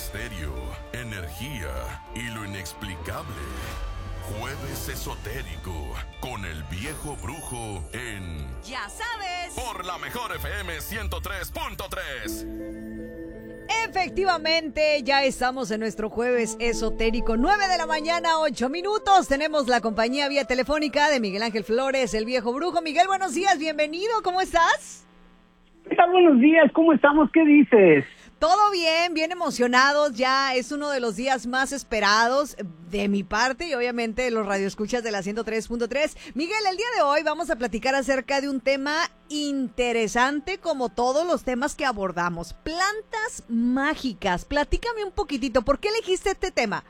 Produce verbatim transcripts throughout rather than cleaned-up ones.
misterio, energía y lo inexplicable. Jueves Esotérico con el Viejo Brujo en... ¡Ya sabes! Por la mejor F M ciento tres punto tres. Efectivamente, ya estamos en nuestro Jueves Esotérico, nueve de la mañana, ocho minutos. Tenemos la compañía vía telefónica de Miguel Ángel Flores, el Viejo Brujo. Miguel, buenos días, bienvenido, ¿cómo estás? ¿Qué tal? Buenos días, ¿cómo estamos? ¿Qué dices? Todo bien, bien emocionados, ya es uno de los días más esperados de mi parte y obviamente de los radioescuchas de la ciento tres punto tres. Miguel, el día de hoy vamos a platicar acerca de un tema interesante como todos los temas que abordamos, plantas mágicas. Platícame un poquitito, ¿por qué elegiste este tema?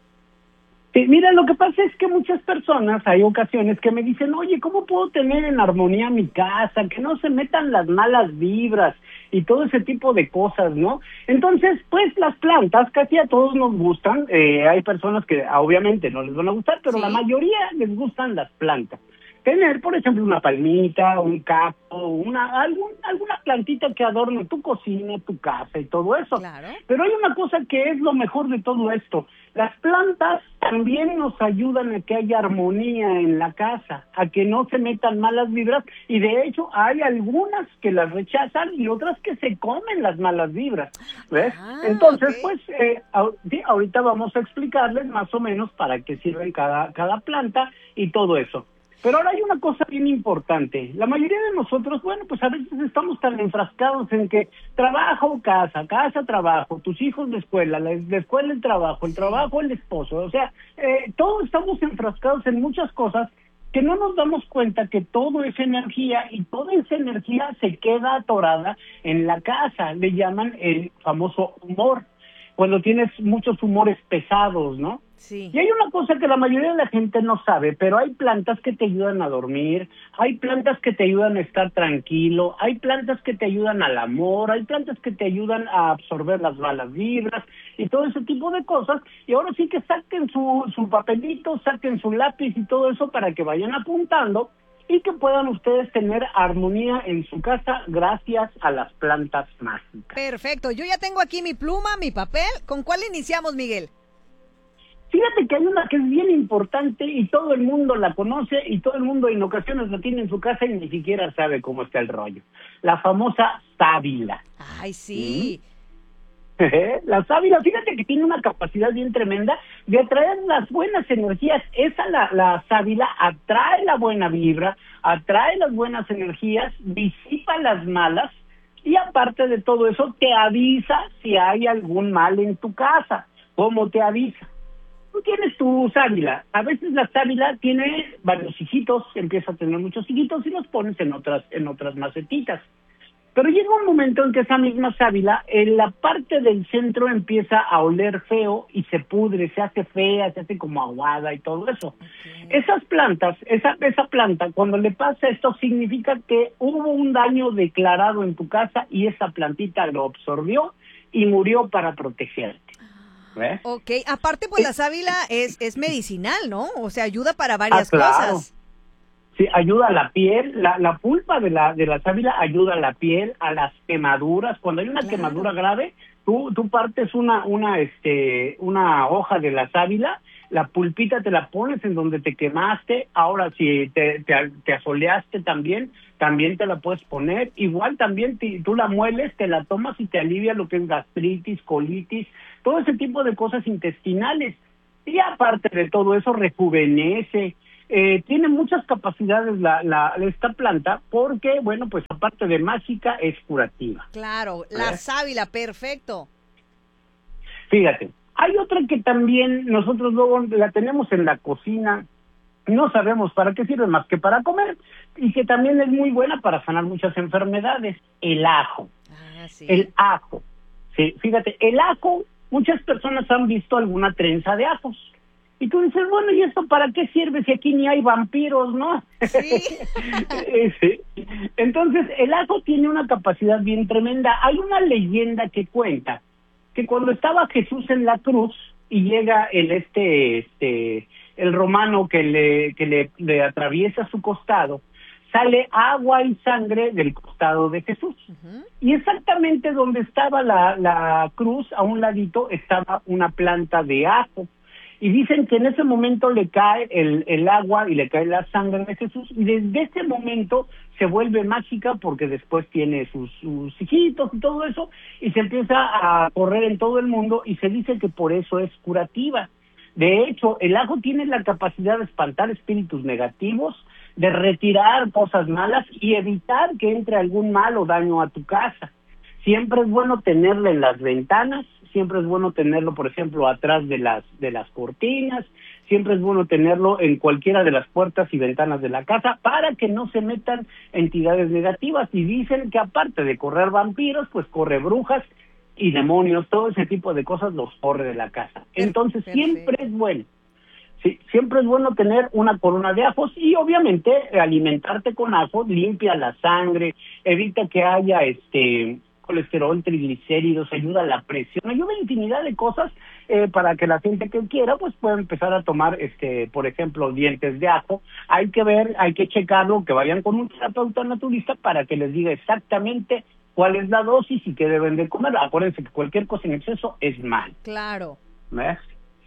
Sí, mira, lo que pasa es que muchas personas, hay ocasiones que me dicen, oye, ¿cómo puedo tener en armonía mi casa? Que no se metan las malas vibras y todo ese tipo de cosas, ¿no? Entonces, pues las plantas casi a todos nos gustan. Eh, hay personas que obviamente no les van a gustar, pero sí, la mayoría les gustan las plantas. Tener, por ejemplo, una palmita, un cacto, una algún, alguna plantita que adorne tu cocina, tu casa y todo eso. Claro. Pero hay una cosa que es lo mejor de todo esto. Las plantas también nos ayudan a que haya armonía en la casa, a que no se metan malas vibras, y de hecho hay algunas que las rechazan y otras que se comen las malas vibras, ¿ves? Ah, Entonces, okay. pues, eh, sí, ahorita vamos a explicarles más o menos para qué sirven cada, cada planta y todo eso. Pero ahora hay una cosa bien importante. La mayoría de nosotros, bueno, pues a veces estamos tan enfrascados en que trabajo, casa, casa, trabajo, tus hijos de escuela, la, de escuela el trabajo, el trabajo el esposo. O sea, eh, todos estamos enfrascados en muchas cosas que no nos damos cuenta que todo es energía y toda esa energía se queda atorada en la casa. Le llaman el famoso humor, cuando tienes muchos humores pesados, ¿no? Sí. Y hay una cosa que la mayoría de la gente no sabe, pero hay plantas que te ayudan a dormir, hay plantas que te ayudan a estar tranquilo, hay plantas que te ayudan al amor, hay plantas que te ayudan a absorber las malas vibras y todo ese tipo de cosas. Y ahora sí que saquen su, su papelito, saquen su lápiz y todo eso para que vayan apuntando y que puedan ustedes tener armonía en su casa gracias a las plantas mágicas. Perfecto, yo ya tengo aquí mi pluma, mi papel. ¿Con cuál iniciamos, Miguel? Fíjate que hay una que es bien importante y todo el mundo la conoce y todo el mundo en ocasiones la tiene en su casa y ni siquiera sabe cómo está el rollo. La famosa sábila. Ay, sí. ¿Mm? La sábila, fíjate que tiene una capacidad bien tremenda de atraer las buenas energías. Esa, la, la sábila, atrae la buena vibra, atrae las buenas energías, disipa las malas y aparte de todo eso te avisa si hay algún mal en tu casa. ¿Cómo te avisa? Tú tienes tu sábila. A veces la sábila tiene varios hijitos, empieza a tener muchos hijitos y los pones en otras en otras macetitas. Pero llega un momento en que esa misma sábila, en la parte del centro empieza a oler feo y se pudre, se hace fea, se hace como aguada y todo eso. Okay. Esas plantas, esa, esa planta, cuando le pasa esto, significa que hubo un daño declarado en tu casa y esa plantita lo absorbió y murió para protegerte. ¿Ves? Ok, aparte pues la sábila es, es medicinal, ¿no? O sea, ayuda para varias ah, claro. cosas. Sí, ayuda a la piel, la, la pulpa de la de la sábila ayuda a la piel, a las quemaduras. Cuando hay una claro. quemadura grave, tú tú partes una una este una hoja de la sábila, la pulpita te la pones en donde te quemaste. Ahora si te te, te asoleaste también, también te la puedes poner. Igual también te, tú la mueles, te la tomas y te alivia lo que es gastritis, colitis, todo ese tipo de cosas intestinales. Y aparte de todo eso, rejuvenece. Eh, tiene muchas capacidades la, la esta planta porque, bueno, pues aparte de mágica, es curativa. Claro, la ¿Eh? sábila, perfecto. Fíjate, hay otra que también nosotros luego la tenemos en la cocina, no sabemos para qué sirve más que para comer, y que también es muy buena para sanar muchas enfermedades, el ajo. Ah, sí. El ajo. Sí, fíjate, el ajo, muchas personas han visto alguna trenza de ajos. Y tú dices, bueno, ¿y esto para qué sirve si aquí ni hay vampiros, no? Sí. Sí. Entonces, el ajo tiene una capacidad bien tremenda. Hay una leyenda que cuenta que cuando estaba Jesús en la cruz y llega el este este el romano que le que le, le atraviesa su costado, sale agua y sangre del costado de Jesús. Uh-huh. Y exactamente donde estaba la, la cruz, a un ladito, estaba una planta de ajo. Y dicen que en ese momento le cae el, el agua y le cae la sangre de Jesús, y desde ese momento se vuelve mágica porque después tiene sus, sus hijitos y todo eso, y se empieza a correr en todo el mundo, y se dice que por eso es curativa. De hecho, el ajo tiene la capacidad de espantar espíritus negativos, de retirar cosas malas y evitar que entre algún mal o daño a tu casa. Siempre es bueno tenerlo en las ventanas, siempre es bueno tenerlo, por ejemplo, atrás de las de las cortinas, siempre es bueno tenerlo en cualquiera de las puertas y ventanas de la casa para que no se metan entidades negativas. Y dicen que aparte de correr vampiros, pues corre brujas y demonios, todo ese tipo de cosas los corre de la casa. Entonces siempre es bueno. Sí, siempre es bueno tener una corona de ajos y obviamente alimentarte con ajo limpia la sangre, evita que haya este colesterol, triglicéridos, ayuda a la presión, ayuda a infinidad de cosas eh, para que la gente que quiera pues pueda empezar a tomar, este, por ejemplo, dientes de ajo. Hay que ver, hay que checarlo, que vayan con un terapeuta naturista para que les diga exactamente cuál es la dosis y qué deben de comer. Acuérdense que cualquier cosa en exceso es mal. Claro. ¿Ves?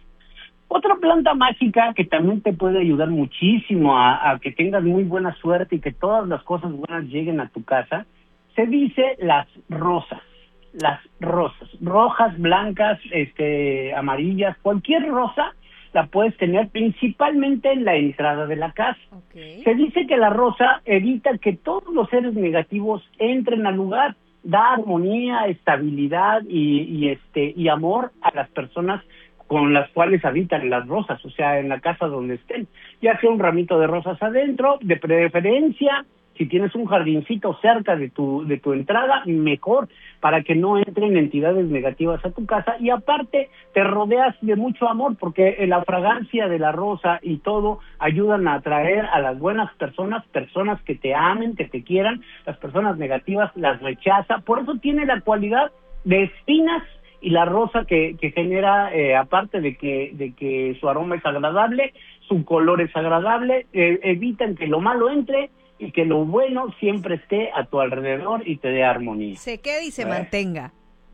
Otra planta mágica que también te puede ayudar muchísimo a, a que tengas muy buena suerte y que todas las cosas buenas lleguen a tu casa, se dice las rosas, las rosas, rojas, blancas, este, amarillas, cualquier rosa la puedes tener principalmente en la entrada de la casa. Okay. Se dice que la rosa evita que todos los seres negativos entren al lugar, da armonía, estabilidad y, y este y amor a las personas con las cuales habitan las rosas, o sea, en la casa donde estén, ya sea un ramito de rosas adentro, de preferencia. Si tienes un jardincito cerca de tu de tu entrada, mejor, para que no entren entidades negativas a tu casa. Y aparte, te rodeas de mucho amor, porque la fragancia de la rosa y todo ayudan a atraer a las buenas personas, personas que te amen, que te quieran. Las personas negativas las rechaza. Por eso tiene la cualidad de espinas, y la rosa que, que genera, eh, aparte de que de que su aroma es agradable, su color es agradable, eh, evitan que lo malo entre y que lo bueno siempre esté a tu alrededor y te dé armonía. Se quede y se ¿Eh? mantenga.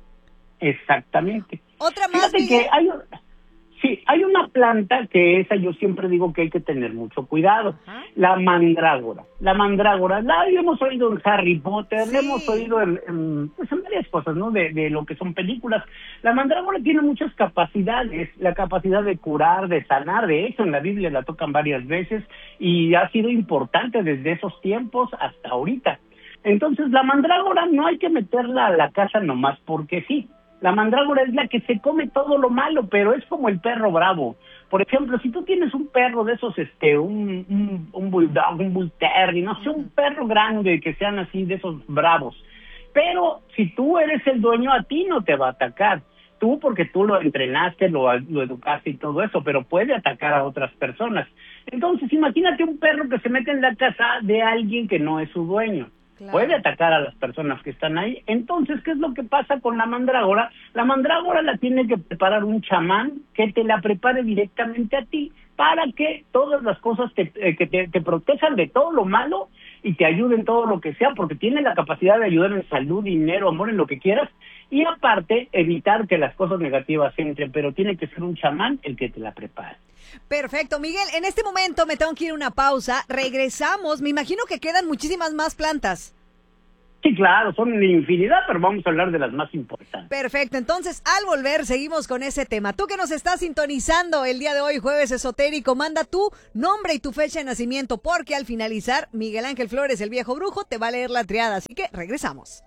Exactamente. Otra más, Fíjate que hay, sí, hay una planta que esa yo siempre digo que hay que tener mucho cuidado. Ajá. La mandrágora. La mandrágora, la hemos oído en Harry Potter, sí. La hemos oído en, en, pues en varias cosas, ¿no? De, de lo que son películas. La mandrágora tiene muchas capacidades, la capacidad de curar, de sanar. De hecho, en la Biblia la tocan varias veces y ha sido importante desde esos tiempos hasta ahorita. Entonces, la mandrágora no hay que meterla a la casa nomás porque sí. La mandrágora es la que se come todo lo malo, pero es como el perro bravo. Por ejemplo, si tú tienes un perro de esos, este, un, un, un bulldog, un bull terrier, no sé, un perro grande, que sean así de esos bravos. Pero si tú eres el dueño, a ti no te va a atacar. Tú, porque tú lo entrenaste, lo, lo educaste y todo eso, pero puede atacar a otras personas. Entonces, imagínate un perro que se mete en la casa de alguien que no es su dueño. Claro. Puede atacar a las personas que están ahí. Entonces, ¿qué es lo que pasa con la mandrágora? La mandrágora la tiene que preparar un chamán que te la prepare directamente a ti para que todas las cosas te, eh, que te, te protejan de todo lo malo y te ayuden todo lo que sea, porque tiene la capacidad de ayudar en salud, dinero, amor, en lo que quieras, y aparte evitar que las cosas negativas entren, pero tiene que ser un chamán el que te la prepare. Perfecto, Miguel, en este momento me tengo que ir a una pausa, regresamos, me imagino que quedan muchísimas más plantas. Sí, claro, son infinidad, pero vamos a hablar de las más importantes. Perfecto, entonces al volver seguimos con ese tema. Tú que nos estás sintonizando el día de hoy, Jueves Esotérico, manda tu nombre y tu fecha de nacimiento, porque al finalizar, Miguel Ángel Flores, el viejo brujo, te va a leer la triada, así que regresamos.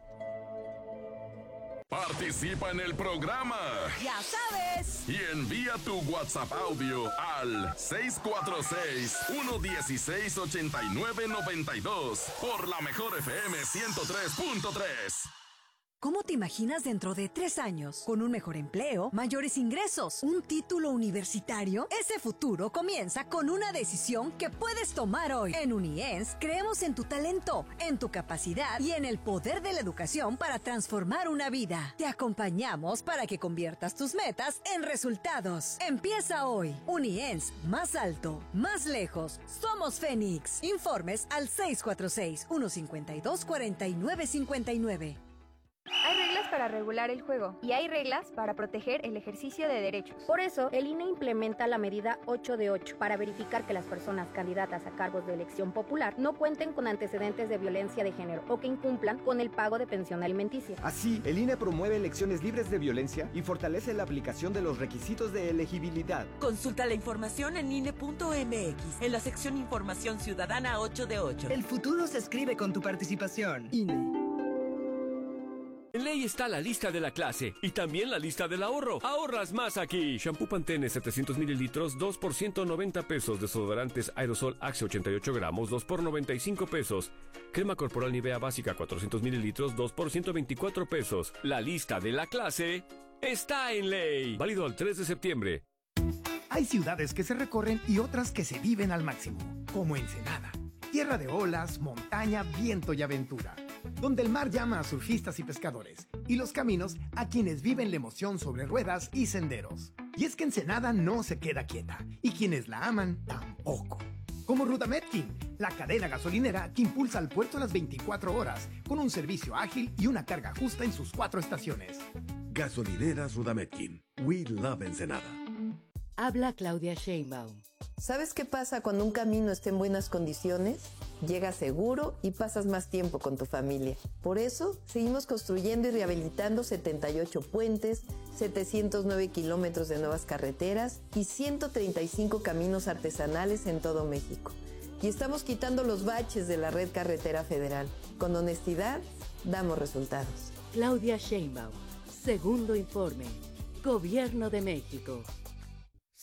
Participa en el programa. Ya sabes. Y envía tu WhatsApp audio al seis cuatro seis, uno uno seis, ocho nueve nueve dos por la mejor F M ciento tres punto tres. ¿Cómo te imaginas dentro de tres años? ¿Con un mejor empleo, mayores ingresos, un título universitario? Ese futuro comienza con una decisión que puedes tomar hoy. En UNIENS creemos en tu talento, en tu capacidad y en el poder de la educación para transformar una vida. Te acompañamos para que conviertas tus metas en resultados. Empieza hoy. UNIENS, más alto, más lejos. Somos Fénix. Informes al seis cuatro seis, uno cinco dos, cuatro nueve cinco nueve. Hay reglas para regular el juego y hay reglas para proteger el ejercicio de derechos. Por eso, el I N E implementa la medida ocho de ocho para verificar que las personas candidatas a cargos de elección popular no cuenten con antecedentes de violencia de género o que incumplan con el pago de pensión alimenticia. Así, el I N E promueve elecciones libres de violencia y fortalece la aplicación de los requisitos de elegibilidad. Consulta la información en I N E punto M X, en la sección Información Ciudadana ocho de ocho. El futuro se escribe con tu participación. I N E. En Ley está la lista de la clase y también la lista del ahorro. Ahorras más aquí. Shampoo Pantene setecientos mililitros, dos por ciento noventa pesos. Desodorantes Aerosol Axe ochenta y ocho gramos, dos por noventa y cinco pesos. Crema corporal Nivea básica cuatrocientos mililitros, dos por ciento veinticuatro pesos. La lista de la clase está en Ley. Válido al tres de septiembre. Hay ciudades que se recorren y otras que se viven al máximo, como Ensenada. Tierra de olas, montaña, viento y aventura. Donde el mar llama a surfistas y pescadores, y los caminos a quienes viven la emoción sobre ruedas y senderos. Y es que Ensenada no se queda quieta, y quienes la aman tampoco. Como Rudametkin, la cadena gasolinera que impulsa al puerto las veinticuatro horas, con un servicio ágil y una carga justa en sus cuatro estaciones. Gasolineras Rudametkin. We love Ensenada. Habla Claudia Sheinbaum. ¿Sabes qué pasa cuando un camino está en buenas condiciones? Llegas seguro y pasas más tiempo con tu familia. Por eso, seguimos construyendo y rehabilitando setenta y ocho puentes, setecientos nueve kilómetros de nuevas carreteras y ciento treinta y cinco caminos artesanales en todo México. Y estamos quitando los baches de la red carretera federal. Con honestidad, damos resultados. Claudia Sheinbaum. Segundo informe. Gobierno de México.